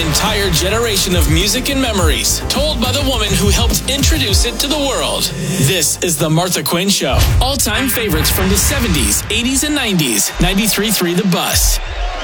entire generation of music and memories, told by the woman who helped introduce it to the world. This is The Martha Quinn Show. All-time favorites from the 70s, 80s, and 90s. 93.3 The Bus.